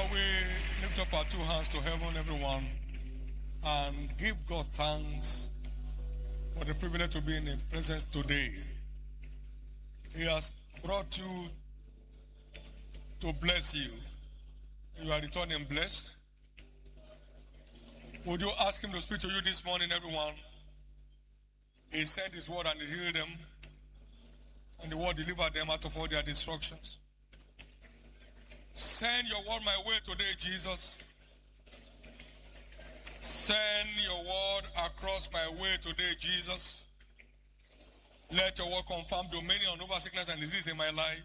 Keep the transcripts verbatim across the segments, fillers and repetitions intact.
Shall we lift up our two hands to heaven, everyone, and give God thanks for the privilege to be in His presence today. He has brought you to bless you. You are returning blessed. Would you ask Him to speak to you this morning, everyone? He sent His word and He healed them, and the word delivered them out of all their destructions. Send your word my way today, Jesus. Send your word across my way today, Jesus. Let your word confirm dominion over sickness and disease in my life.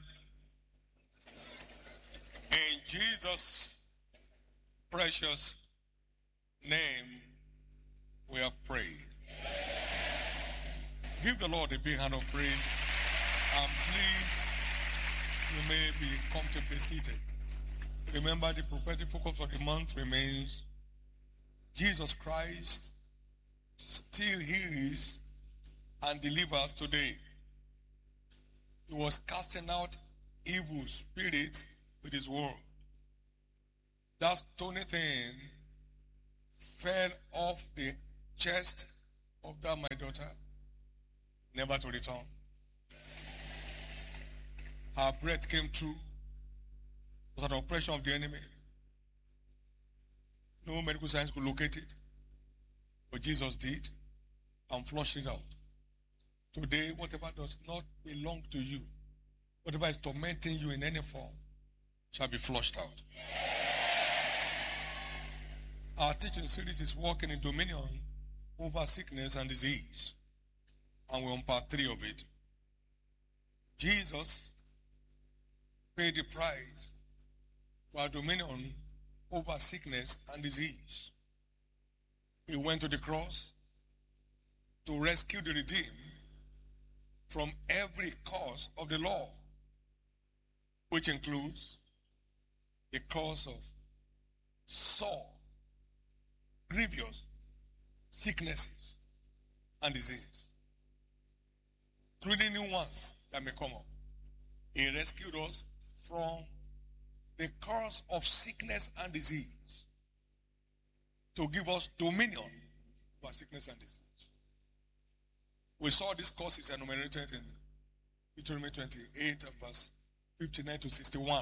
In Jesus' precious name, we have prayed. Give the Lord a big hand of praise. And please, you may be comfortably seated. Remember, the prophetic focus of the month remains Jesus Christ still heals and delivers today. He was casting out evil spirits with His word. That stony thing fell off the chest of that my daughter, never to return. Her breath came through. It was an oppression of the enemy. No medical science could locate it. But Jesus did and flushed it out. Today, whatever does not belong to you, whatever is tormenting you in any form, shall be flushed out. Our teaching series is Walking in Dominion over Sickness and Disease. And we're on part three of it. Jesus paid the price for our dominion over sickness and disease. He went to the cross to rescue the redeemed from every curse of the law, which includes the curse of sore, grievous sicknesses and diseases, including new ones that may come up. He rescued us from the curse of sickness and disease to give us dominion over sickness and disease. We saw these causes enumerated in Deuteronomy twenty-eight and verse fifty-nine to sixty-one.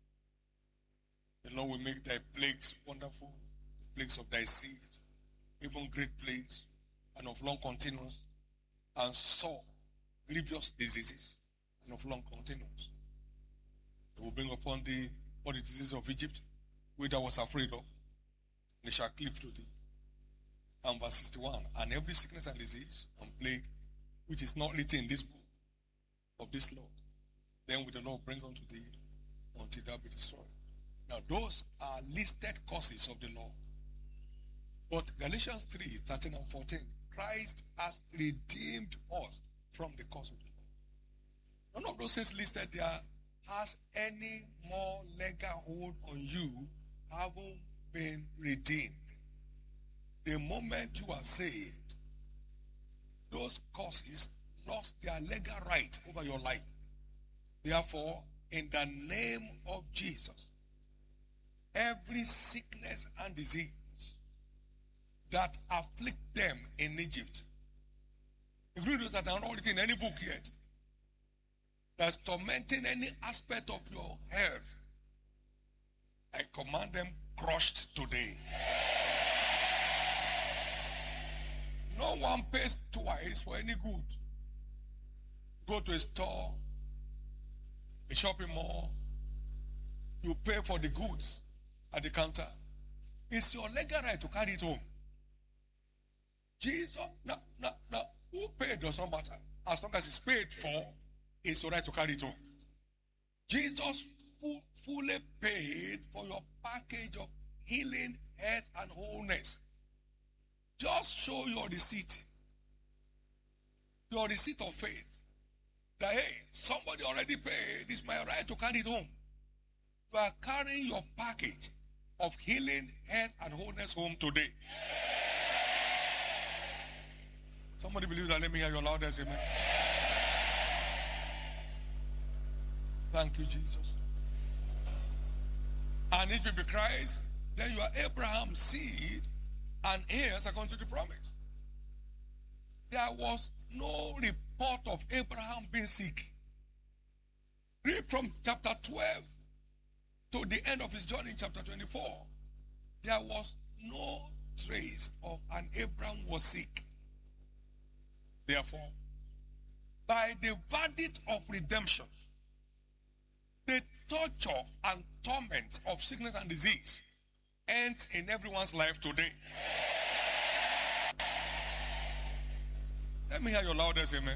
The Lord will make thy plagues wonderful, the plagues of thy seed, even great plagues, and of long continuance, and sore, grievous diseases, and of long continuance. They will bring upon thee all the diseases of Egypt, which thou wast afraid of, and they shall cleave to thee. And verse sixty-one, and every sickness and disease and plague, which is not written in this book of this law, then will the Lord bring unto thee until thou be destroyed. Now those are listed causes of the law. But Galatians three, thirteen and fourteen, Christ has redeemed us from the curse of the law. None of those things listed there has any more legal hold on you having been redeemed. The moment you are saved, those causes lost their legal right over your life. Therefore, in the name of Jesus, every sickness and disease that afflict them in Egypt, including those that are not written in any book yet, that's tormenting any aspect of your health, I command them crushed today. No one pays twice for any good. Go to a store, a shopping mall, you pay for the goods at the counter. It's your legal right to carry it home. Jesus, no, no, no, who paid does not matter. As long as it's paid for, it's your right to carry it home. Jesus full, fully paid for your package of healing, health, and wholeness. Just show your receipt. Your receipt of faith. That, hey, somebody already paid. It's my right to carry it home. You are carrying your package of healing, health, and wholeness home today. Somebody believe that? Let me hear your loudest amen. Thank you, Jesus. And if you be Christ, then you are Abraham's seed and heirs according to the promise. There was no report of Abraham being sick. Read from chapter twelve to the end of his journey in chapter twenty-four. There was no trace of an Abraham was sick. Therefore, by the verdict of redemption, the torture and torment of sickness and disease ends in everyone's life today. Let me hear your loudest amen.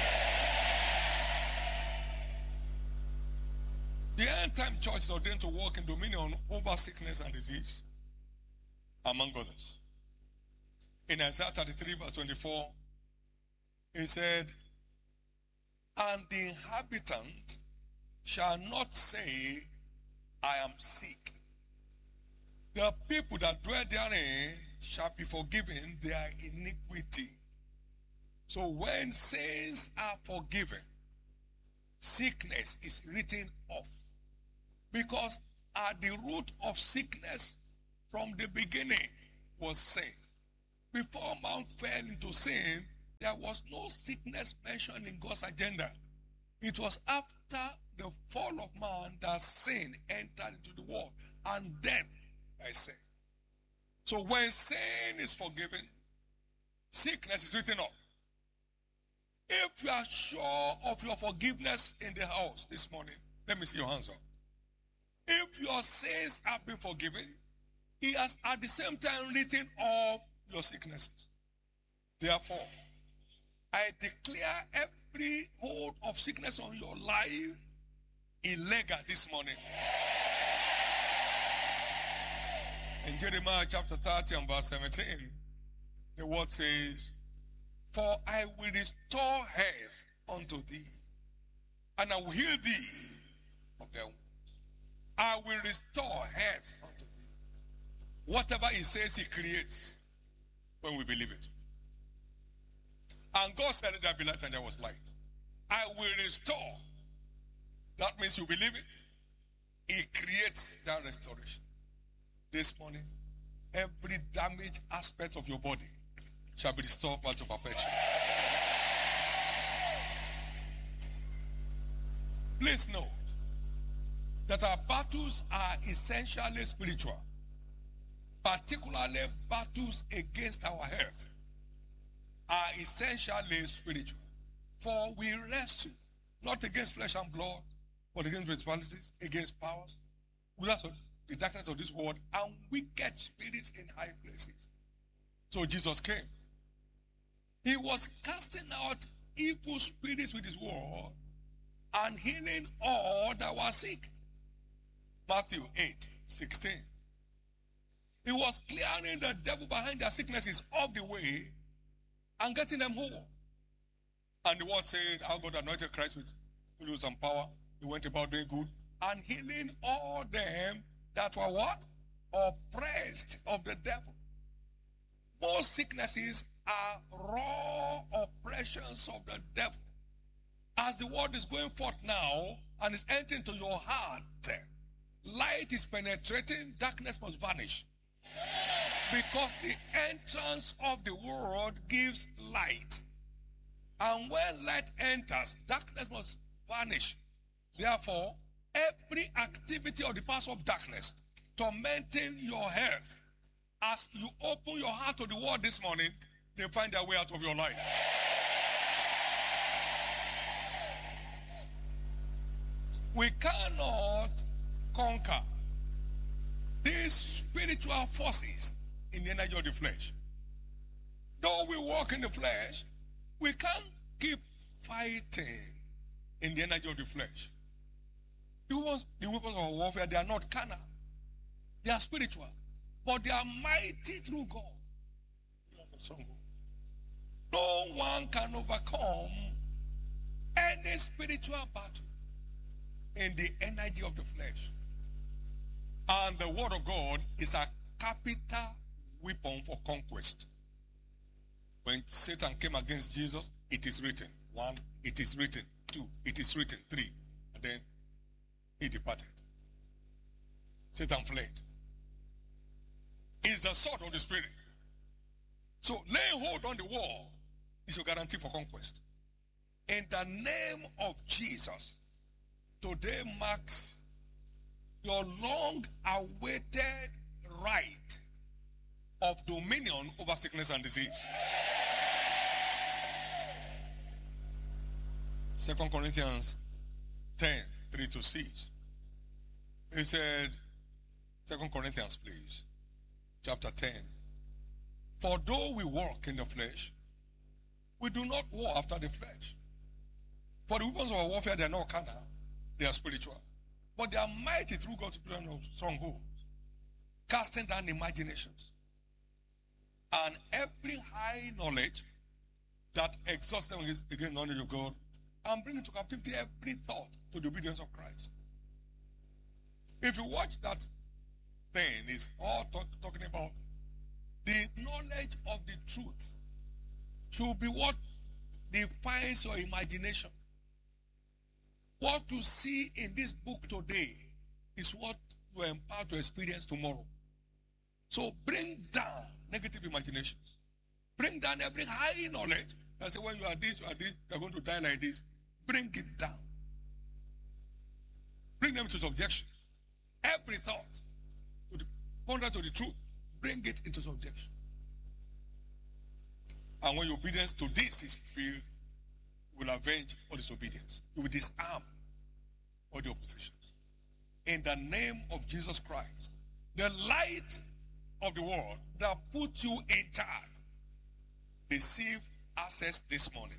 The end time church is ordained to walk in dominion over sickness and disease, among others. In Isaiah thirty-three, verse twenty-four, he said, and the inhabitant shall not say, I am sick. The people that dwell therein shall be forgiven their iniquity. So when sins are forgiven, sickness is written off. Because at the root of sickness from the beginning was sin. Before man fell into sin, there was no sickness mentioned in God's agenda. It was after the fall of man that sin entered into the world, and then by sin. So when sin is forgiven, sickness is written off. If you are sure of your forgiveness in the house this morning, let me see your hands up. If your sins have been forgiven, he has at the same time written off your sicknesses. Therefore, I declare every hold of sickness on your life illegal this morning. In Jeremiah chapter thirty and verse seventeen, the word says, for I will restore health unto thee, and I will heal thee of their wounds. I will restore health unto thee. Whatever he says, he creates when we believe it. And God said, there be light, and there was light. I will restore. That means you believe it. He creates that restoration. This morning, every damaged aspect of your body shall be restored back to perfection. Please note that our battles are essentially spiritual, particularly battles against our health are essentially spiritual. For we wrestle not against flesh and blood, but against principalities, against powers, rulers of the darkness of this world, and wicked spirits in high places. So Jesus came. He was casting out evil spirits with his word and healing all that were sick. Matthew eight sixteen. He was clearing the devil behind their sicknesses off the way and getting them whole. And the word said, how God anointed Christ with fluids and power. He went about doing good and healing all them that were what? Oppressed of the devil. Most sicknesses are raw oppressions of the devil. As the word is going forth now and is entering to your heart, light is penetrating, darkness must vanish. Because the entrance of the word gives light. And when light enters, darkness must vanish. Therefore, every activity of the powers of darkness tormenting your health, as you open your heart to the word this morning, they find their way out of your life. We cannot conquer these spiritual forces in the energy of the flesh. Though we walk in the flesh, we can't keep fighting in the energy of the flesh. The weapons, the weapons of warfare, they are not carnal. They are spiritual. But they are mighty through God. No one can overcome any spiritual battle in the energy of the flesh. And the word of God is a capital weapon for conquest. When Satan came against Jesus, it is written. One, it is written. Two, it is written. Three, and then he departed. Satan fled. It's the sword of the Spirit. So laying hold on the wall is your guarantee for conquest. In the name of Jesus, today marks your long-awaited right of dominion over sickness and disease. Second Corinthians ten, three to six. He said, Second Corinthians, please, chapter ten. For though we walk in the flesh, we do not war after the flesh. For the weapons of our warfare, they are not carnal, they are spiritual. But they are mighty through God to put on strongholds, casting down imaginations, and every high knowledge that exalts them against knowledge of God, and bring into captivity every thought to the obedience of Christ. If you watch that thing, it's all talk, talking about the knowledge of the truth should be what defines your imagination. What you see in this book today is what you are empowered to experience tomorrow. So bring down negative imaginations. Bring down every high knowledge. I say, when you are this, you are this, you are going to die like this. Bring it down. Bring them to subjection. Every thought, to the, contrary to the truth, bring it into subjection. And when your obedience to this is fulfilled, you will avenge all disobedience. You will disarm all the oppositions. In the name of Jesus Christ, the light of the world that put you in charge, receive access this morning.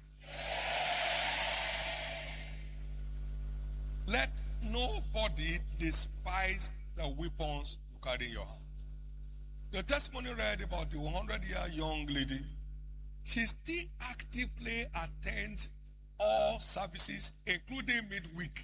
Let nobody despise the weapons you carry in your hand. The testimony read about the one hundred year young lady, she still actively attends all services, including midweek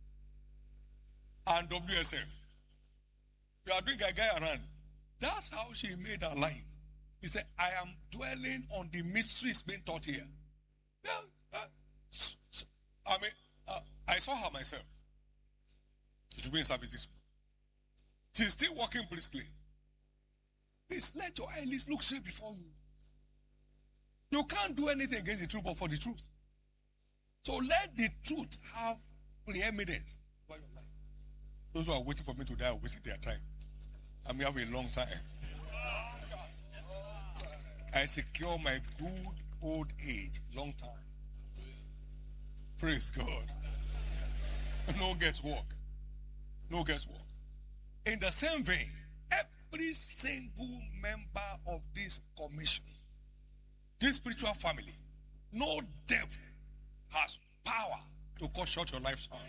and W S F. You are doing a guy around. That's how she made her life. He said, I am dwelling on the mysteries being taught here. Yeah, uh, I mean, uh, I saw her myself. She should be in service this morning. She's still walking briskly. Please let your eyelids look straight before you. You can't do anything against the truth but for the truth. So let the truth have preeminence over your life. Those who are waiting for me to die are wasting their time. I may have a long time. I secure my good old age, long time. Praise God. No guesswork. No guesswork. In the same vein, every single member of this commission, this spiritual family, no devil has power to cut short your lifespan.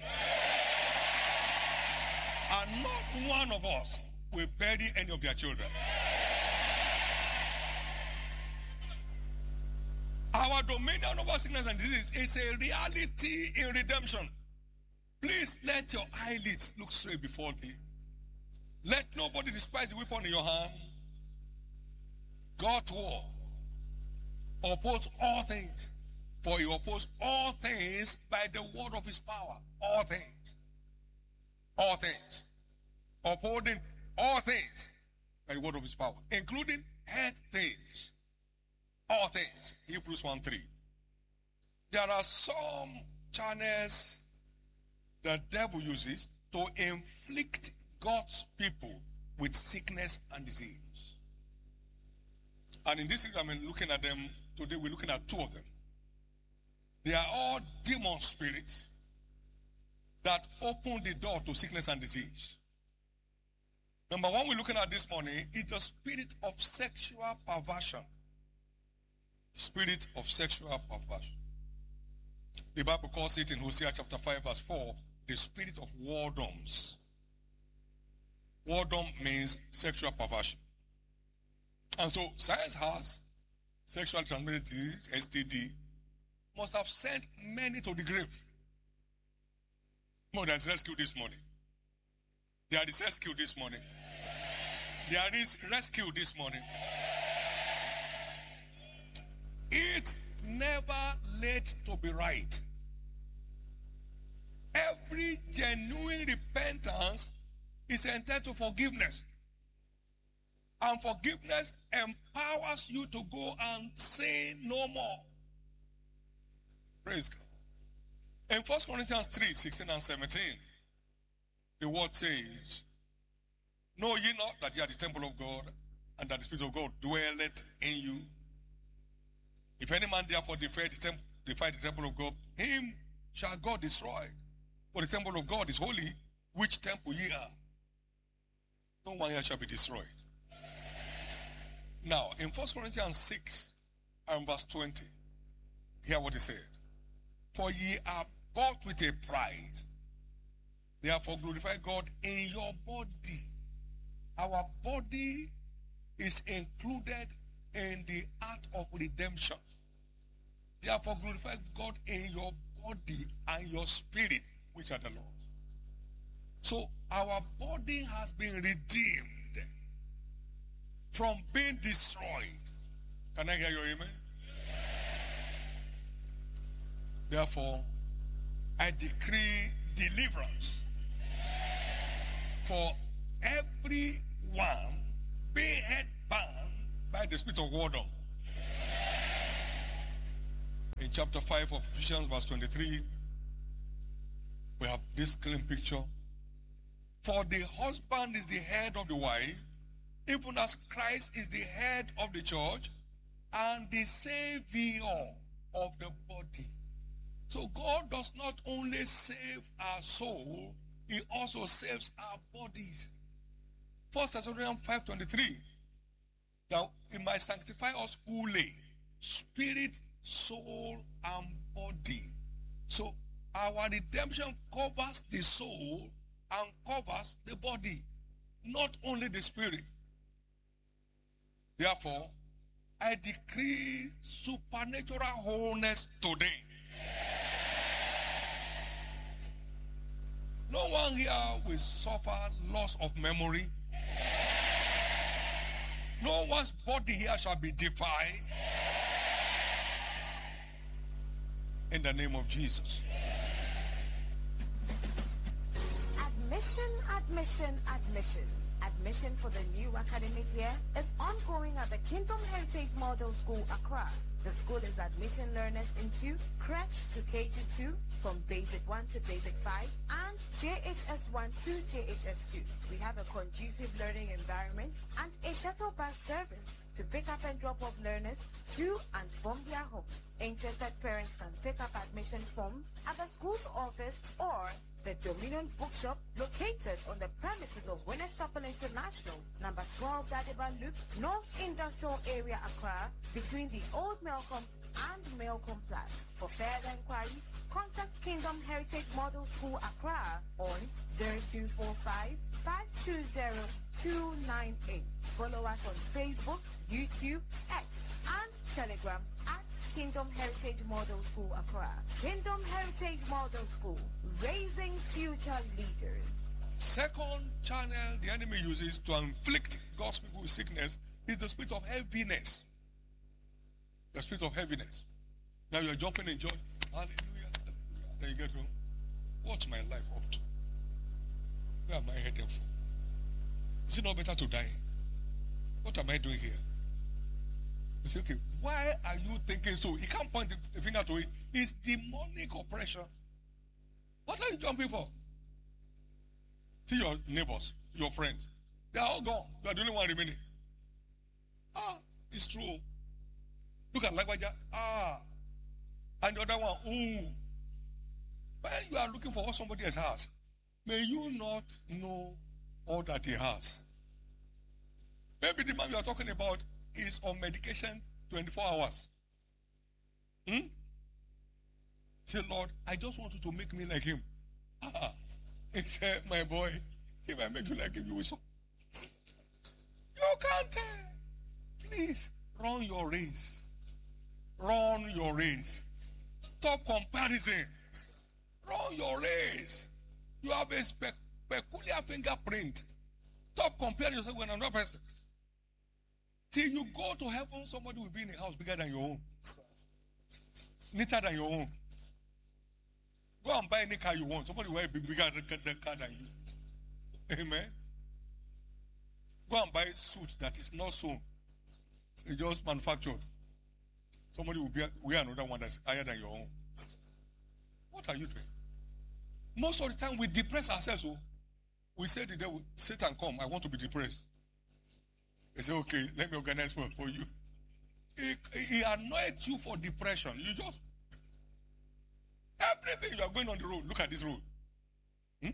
And not one of us will bury any of their children. Our dominion over sickness and disease is a reality in redemption. Please let your eyelids look straight before thee. Let nobody despise the weapon in your hand. God will oppose all things, for he opposed all things by the word of his power. All things. All things. Upholding all things by the word of his power, including health things. All things. Hebrews one three. There are some channels the devil uses to inflict God's people with sickness and disease. And in this series, I'm looking at them today. We're looking at two of them. They are all demon spirits that open the door to sickness and disease. Number one we're looking at this morning is the spirit of sexual perversion. Spirit of sexual perversion. The Bible calls it in Hosea chapter five verse four, the spirit of whoredoms. Whoredom means sexual perversion. And so science has sexually transmitted disease, S T D, must have sent many to the grave. No, there's rescue this morning. There is rescue this morning. There is rescue this morning. It's never late to be right. Every genuine repentance is entitled to forgiveness. And forgiveness empowers you to go and sin no more. Praise God. In First Corinthians three, sixteen and seventeen, the word says, know ye not that ye are the temple of God, and that the Spirit of God dwelleth in you? If any man therefore defy the, temp- defy the temple of God, him shall God destroy. For the temple of God is holy, which temple ye are. No one here shall be destroyed. Now, in First Corinthians six and verse twenty, hear what he said. For ye are bought with a price. Therefore glorify God in your body. Our body is included in the act of redemption. Therefore glorify God in your body and your spirit, which are the Lord. So our body has been redeemed from being destroyed. Can I hear your amen? Therefore, I decree deliverance for everyone being headbound by the spirit of whoredom. In chapter five of Ephesians, verse twenty-three, we have this clean picture. For the husband is the head of the wife, even as Christ is the head of the church and the Savior of the body. So God does not only save our soul, he also saves our bodies. First Thessalonians five twenty-three, that he might sanctify us fully, spirit, soul, and body. So our redemption covers the soul and covers the body, not only the spirit. Therefore, I decree supernatural wholeness today. No one here will suffer loss of memory. No one's body here shall be defiled. In the name of Jesus. Admission, admission, admission. Admission for the new academic year is ongoing at the Kingdom Heritage Model School, Accra. The school is admitting learners into crèche to K G two, from Basic one to Basic five, and J H S one to J H S two. We have a conducive learning environment and a shuttle bus service to pick up and drop off learners to and from their homes. Interested parents can pick up admission forms at the school's office or the Dominion Bookshop located on the premises of Winners Chapel International, number twelve Dadiba Loop, North Industrial Area, Accra, between the Old Melcom and Melcom Plaza. For further inquiries, contact Kingdom Heritage Model School, Accra on zero two four five, five two zero, two nine eight. Follow us on Facebook, YouTube, X, and Telegram at Kingdom Heritage Model School, Accra. Kingdom Heritage Model School, raising future leaders. Second channel the enemy uses to inflict God's people with sickness is the spirit of heaviness. The spirit of heaviness. Now you're jumping in joy. Hallelujah. Hallelujah. Then you get home. What's my life up to? Where am I heading for? Is it not better to die? What am I doing here? You say, okay, why are you thinking so? You can't point a finger to it. It's demonic oppression. What are you jumping for? See your neighbors, your friends. They are all gone. You are the only one remaining. Ah, it's true. Look at Lagwaja. Ah. And the other one, ooh. When you are looking for what somebody else has, may you not know all that he has. Maybe the man you are talking about is on medication twenty-four hours. Hmm? Say, Lord, I just want you to make me like him. Ah, he said, my boy, if I make you like him, you will so. You can't. Uh, please, run your race. Run your race. Stop comparison. Run your race. You have a spe- peculiar fingerprint. Stop comparing yourself with another person. Till you go to heaven, somebody will be in a house bigger than your own. Neater than your own. Go and buy any car you want. Somebody will be bigger than the car than you. Amen. Go and buy a suit that is not sewn. It's just manufactured. Somebody will be, wear another one that's higher than your own. What are you doing? Most of the time we depress ourselves. So we say to the devil, Satan, come, I want to be depressed. They say, okay, let me organize one for you. He, he anoints you for depression. You just, everything you are going on the road, look at this road. Hmm?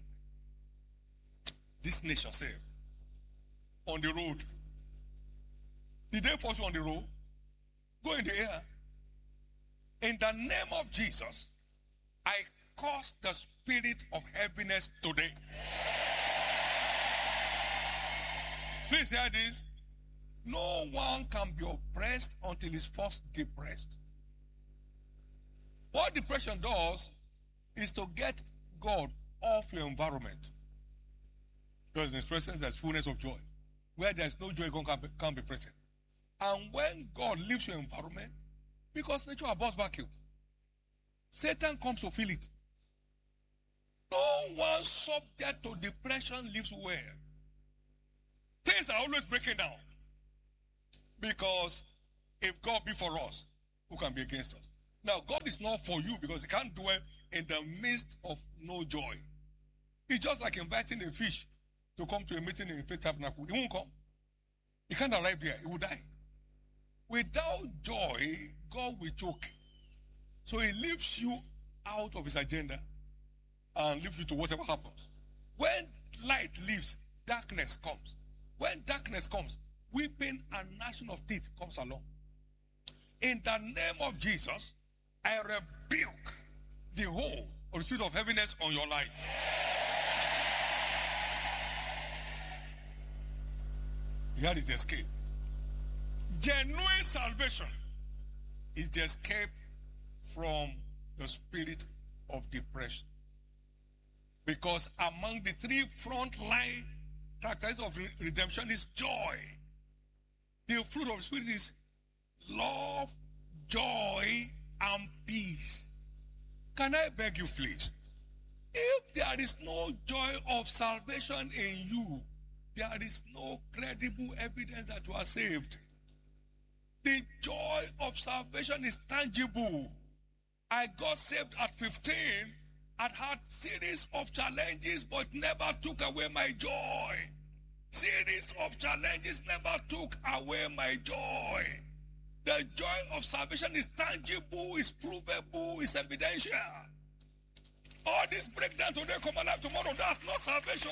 This nation said, on the road. Did they force you on the road? Go in the air. In the name of Jesus, I curse the spirit of heaviness today. Please hear this. No one can be oppressed until he's first depressed. What depression does is to get God off your environment. Because in his presence there's fullness of joy. Where there's no joy, God can't be, can't be present. And when God leaves your environment, because nature abhors vacuum, Satan comes to fill it. No one subject to depression lives well. Things are always breaking down. Because if God be for us, who can be against us? Now, God is not for you because he can't dwell in the midst of no joy. It's just like inviting a fish to come to a meeting in Faith Tabernacle. He won't come. He can't arrive there. He will die. Without joy, God will choke. So he leaves you out of his agenda and leaves you to whatever happens. When light leaves, darkness comes. When darkness comes, weeping and gnashing of teeth comes along. In the name of Jesus, I rebuke the whole of the spirit of heaviness on your life. Here is the escape. Genuine salvation is the escape from the spirit of depression. Because among the three front line characteristics of redemption is joy. The fruit of the spirit is love, joy, and peace. Can I beg you, please? If there is no joy of salvation in you, there is no credible evidence that you are saved. The joy of salvation is tangible. I got saved at fifteen and had series of challenges, but never took away my joy. Series of challenges never took away my joy. The joy of salvation is tangible, is provable, is evidential. All this breakdown today, come alive tomorrow, that's not salvation.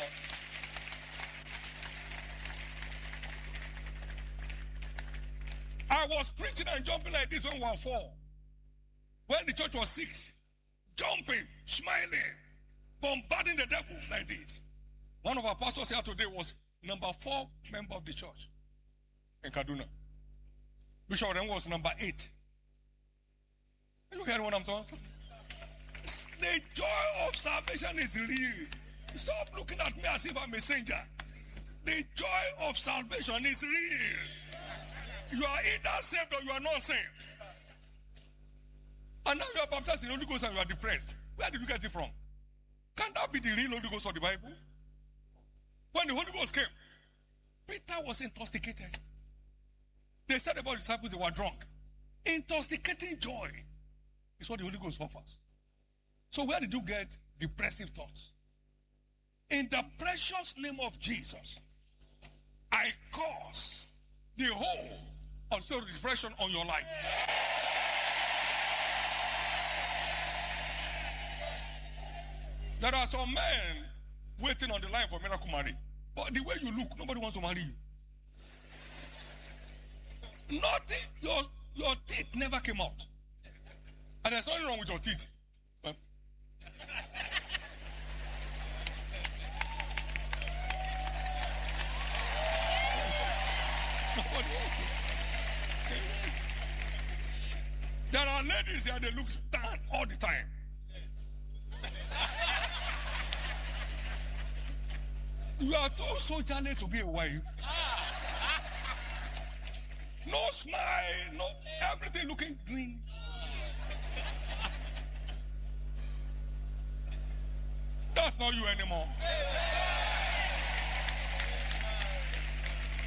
I was preaching and jumping like this when we were four. When the church was six, jumping, smiling, bombarding the devil like this. One of our pastors here today was number four member of the church in Kaduna. Bishop then was number eight. Are you hearing what I'm talking? The joy of salvation is real. Stop looking at me as if I'm a stranger. The joy of salvation is real. You are either saved or you are not saved. And now you are baptized in the Holy Ghost and you are depressed. Where did you get it from? Can that be the real Holy Ghost of the Bible? When the Holy Ghost came, Peter was intoxicated. They said about the disciples they were drunk. Intoxicating joy is what the Holy Ghost offers. So where did you get depressive thoughts? In the precious name of Jesus, I cause the whole of the depression on your life. There are some men waiting on the line for miracle marriage. But the way you look, nobody wants to marry you. Nothing, your, your teeth never came out. And there's nothing wrong with your teeth. Um, there are ladies here, they look stern all the time. You are too soldierly to be a wife. No smile, no everything looking green. That's not you anymore.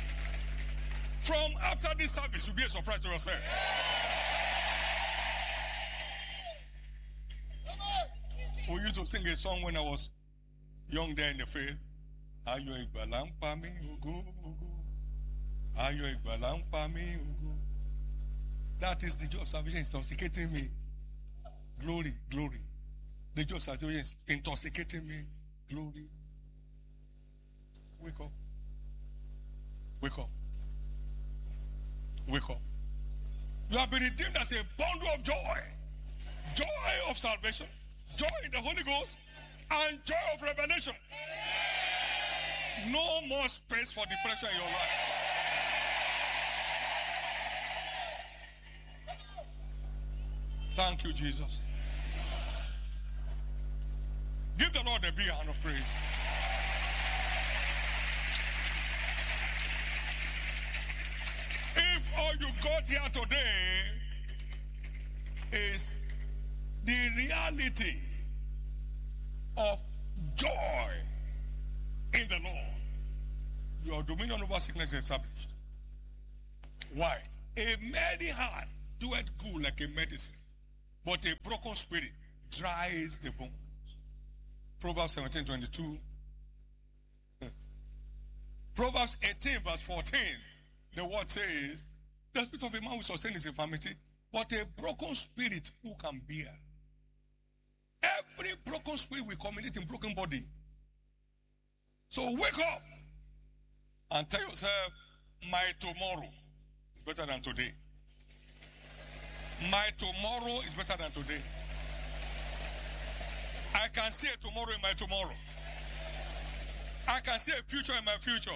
From after this service, you'll be a surprise to yourself. We used to sing a song when I was young there in the faith. Ayo igbalampa mi ugu ugu. Ayo igbalampa mi ugu. That is the joy of salvation intoxicating me. Glory, glory. The joy of salvation is intoxicating me. Glory. Wake up. Wake up. Wake up. You have been redeemed as a bundle of joy. Joy of salvation. Joy in the Holy Ghost. And joy of revelation. No more space for depression in your life. Thank you, Jesus. Give the Lord a big hand of praise. If all you got here today is the reality of joy in the Lord, your dominion over sickness is established. Why? A merry heart doeth good like a medicine, but a broken spirit dries the bones. Proverbs seventeen twenty-two. Proverbs eighteen verse fourteen. The word says, the spirit of a man will sustain his infirmity, but a broken spirit who can bear? Every broken spirit will culminate in broken body. So wake up and tell yourself, my tomorrow is better than today. My tomorrow is better than today. I can see a tomorrow in my tomorrow. I can see a future in my future.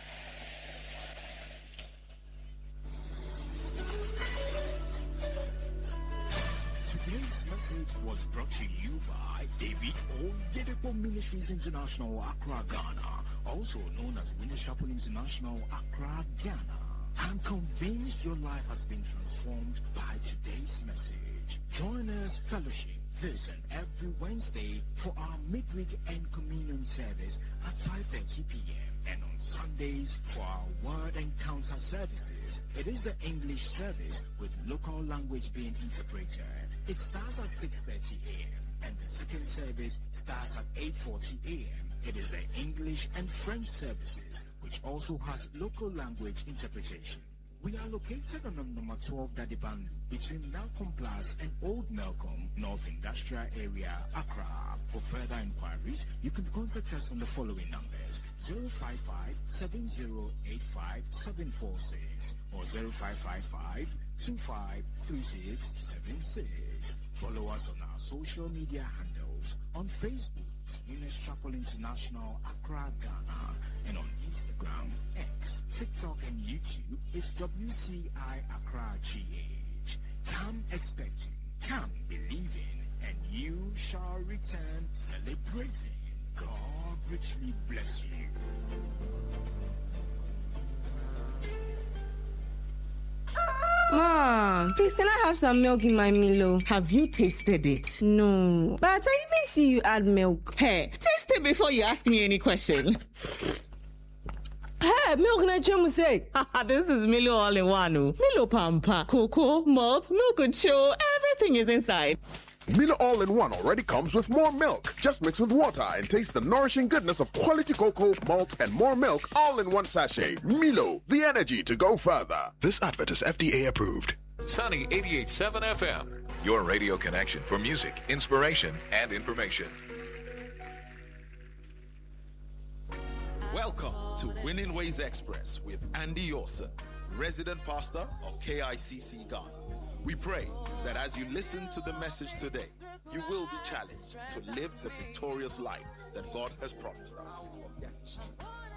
Today's message was brought to you by David Oyedepo Ministries International, Accra, Ghana, also known as Winners Chapel International, Accra, Ghana. I'm convinced your life has been transformed by today's message. Join us, fellowship, this and every Wednesday for our midweek and communion service at five thirty p.m. and on Sundays for our word encounter services. It is the English service with local language being interpreted. It starts at six thirty a.m. and the second service starts at eight forty a.m. It is the English and French services, which also has local language interpretation. We are located on number twelve Dadibandu between Malcolm Plus and Old Malcolm, North Industrial Area, Accra. For further inquiries, you can contact us on the following numbers: zero five five, seven zero eight five, seven four six or zero five five five, two five three six seven six. Follow us on our social media handles. On Facebook, Winners Chapel International, Accra, Ghana, and on Instagram, X, TikTok, and YouTube is W C I Accra G H. Come expecting, come believing, and you shall return celebrating. God richly bless you. Mom, please can I have some milk in my Milo? Have you tasted it? No, but I didn't see you add milk. Hey, taste it before you ask me any question. Hey, milk na chum say. This is Milo all in one. Milo Pampa, cocoa, malt, milk show, everything is inside. Milo All-in-One already comes with more milk. Just mix with water and taste the nourishing goodness of quality cocoa, malt, and more milk all in one sachet. Milo, the energy to go further. This advert is F D A approved. Sunny eighty-eight point seven F M, your radio connection for music, inspiration, and information. Welcome to Winning Ways Express with Andy Yosa, resident pastor of K I C C Ghana. We pray that as you listen to the message today, you will be challenged to live the victorious life that God has promised us.